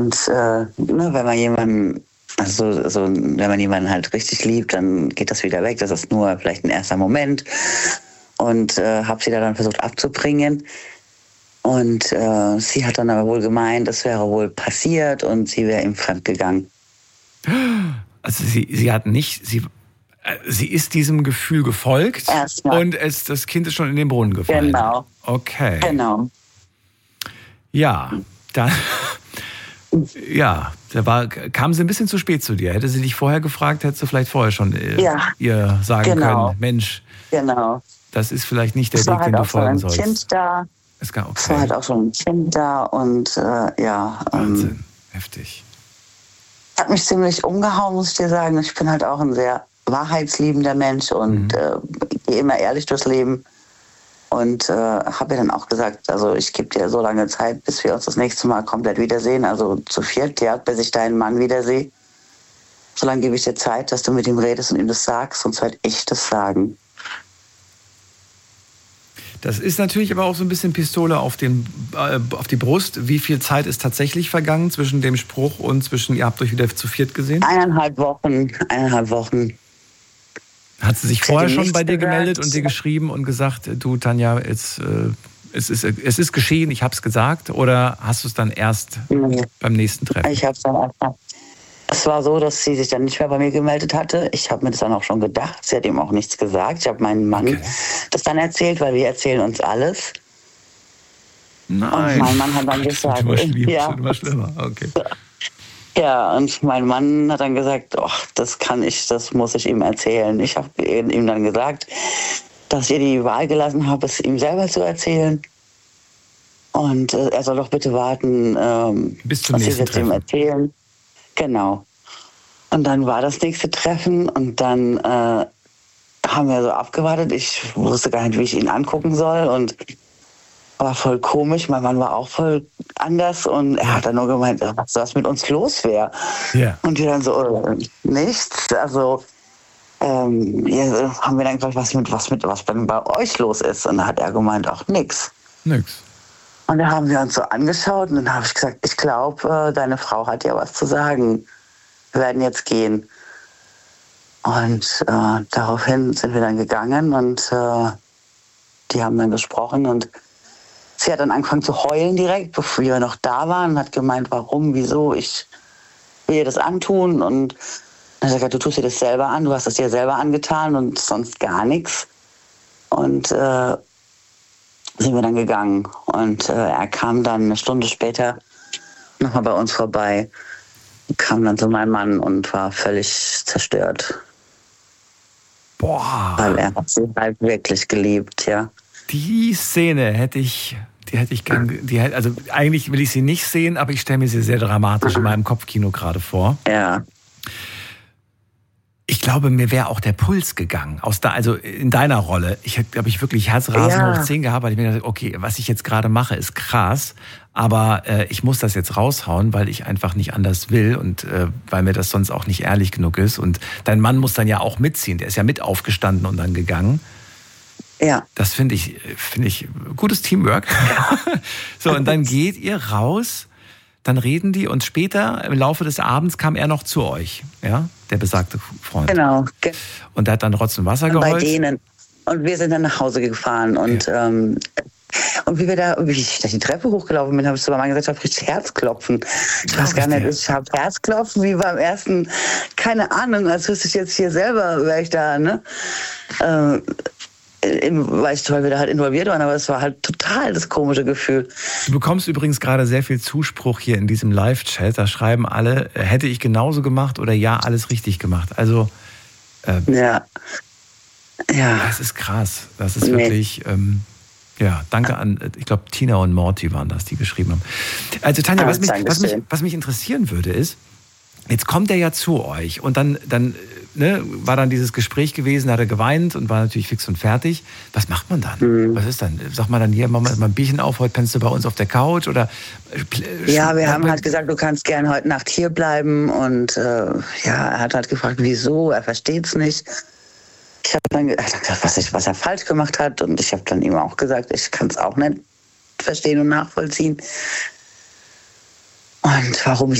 wenn man jemanden, wenn man jemanden halt richtig liebt, dann geht das wieder weg. Das ist nur vielleicht ein erster Moment. Und habe sie da dann versucht abzubringen. Und sie hat dann aber wohl gemeint, es wäre wohl passiert und sie wäre ihm fremdgegangen. Also sie hat nicht, sie ist diesem Gefühl gefolgt. Erstmal. Und das Kind ist schon in den Brunnen gefallen. Genau. Okay. Genau. Ja, dann... Ja, kam sie ein bisschen zu spät zu dir. Hätte sie dich vorher gefragt, hättest du vielleicht vorher schon ihr sagen können, Mensch, das ist vielleicht nicht der Weg, den du folgen sollst. Kind da. Es war halt auch schon ein Kind da und Wahnsinn, heftig. Hat mich ziemlich umgehauen, muss ich dir sagen. Ich bin halt auch ein sehr wahrheitsliebender Mensch und gehe immer ehrlich durchs Leben. Und habe ihr dann auch gesagt, also ich gebe dir so lange Zeit, bis wir uns das nächste Mal komplett wiedersehen, also zu viert, bis ich deinen Mann wiedersehe. So lange gebe ich dir Zeit, dass du mit ihm redest und ihm das sagst, sonst werde ich das sagen. Das ist natürlich aber auch so ein bisschen Pistole auf die Brust. Wie viel Zeit ist tatsächlich vergangen zwischen dem Spruch und ihr habt euch wieder zu viert gesehen? 1,5 Wochen. Hat sie sich vorher schon bei dir gemeldet und dir geschrieben und gesagt, du Tanja, es ist geschehen, ich habe es gesagt, oder hast du es dann erst beim nächsten Treffen? Ich habe es dann erst. Es war so, dass sie sich dann nicht mehr bei mir gemeldet hatte. Ich habe mir das dann auch schon gedacht. Sie hat ihm auch nichts gesagt. Ich habe meinem Mann das dann erzählt, weil wir erzählen uns alles. Nein. Und mein Mann hat dann gesagt, immer schlimmer. Okay. Ja, und mein Mann hat dann gesagt, das muss ich ihm erzählen. Ich habe ihm dann gesagt, dass ich ihr die Wahl gelassen habe, es ihm selber zu erzählen. Und er soll doch bitte warten, bis zum nächsten Treffen. Ihm erzählen. Genau. Und dann war das nächste Treffen und dann haben wir so abgewartet. Ich wusste gar nicht, wie ich ihn angucken soll und war voll komisch. Mein Mann war auch voll anders und er hat dann nur gemeint, was mit uns los wäre. Yeah. Und wir dann so, nichts. Also haben wir dann gefragt, was bei euch los ist. Und dann hat er gemeint, nix. Nix. Und dann haben wir uns so angeschaut und dann habe ich gesagt, ich glaube, deine Frau hat ja was zu sagen. Wir werden jetzt gehen. Und daraufhin sind wir dann gegangen und die haben dann gesprochen und sie hat dann angefangen zu heulen direkt, bevor wir noch da waren und hat gemeint, warum, wieso, ich will ihr das antun. Und dann hat er gesagt, du tust dir das selber an, du hast es dir selber angetan und sonst gar nichts. Und sind wir dann gegangen. Und er kam dann eine Stunde später nochmal bei uns vorbei, kam dann zu meinem Mann und war völlig zerstört. Boah. Weil er hat sie halt wirklich geliebt, ja. Die Szene hätte ich gern, also eigentlich will ich sie nicht sehen, aber ich stelle mir sie sehr dramatisch in meinem Kopfkino gerade vor. Ja. Ich glaube, mir wäre auch der Puls gegangen, also in deiner Rolle. Ich habe, glaube ich, wirklich Herzrasen hoch 10 gehabt, weil ich mir dachte, okay, was ich jetzt gerade mache, ist krass, aber ich muss das jetzt raushauen, weil ich einfach nicht anders will und weil mir das sonst auch nicht ehrlich genug ist. Und dein Mann muss dann ja auch mitziehen, der ist ja mit aufgestanden und dann gegangen. Ja. Das finde ich gutes Teamwork. So, und dann geht ihr raus, dann reden die und später im Laufe des Abends kam er noch zu euch, ja, der besagte Freund. Genau. Und der hat dann Rotz und Wasser geheult. Bei denen. Und wir sind dann nach Hause gefahren und und wie ich da die Treppe hochgelaufen bin, habe ich zu meinem Mann gesagt, ich habe richtig Herzklopfen. Ich weiß gar nicht, ich habe Herzklopfen wie beim ersten, keine Ahnung, als wüsste ich jetzt hier selber, wäre ich da, ne? Weil wir da halt involviert waren, aber es war halt total das komische Gefühl. Du bekommst übrigens gerade sehr viel Zuspruch hier in diesem Live-Chat. Da schreiben alle, hätte ich genauso gemacht oder ja, alles richtig gemacht. Also ja. Das ist krass. Das ist wirklich, danke an, ich glaube, Tina und Morty waren das, die geschrieben haben. Also Tanja, was mich interessieren würde ist, jetzt kommt er ja zu euch und dann war dann dieses Gespräch gewesen, hat er geweint und war natürlich fix und fertig. Was macht man dann? Was ist dann? Sagt man dann hier, mach mal ein Bierchen auf, heute pennst du bei uns auf der Couch? Oder ja, wir haben halt gesagt, du kannst gern heute Nacht hier bleiben. Und er hat halt gefragt, wieso, er versteht es nicht. Ich habe dann gesagt, was er falsch gemacht hat. Und ich habe dann ihm auch gesagt, ich kann es auch nicht verstehen und nachvollziehen. Und warum ich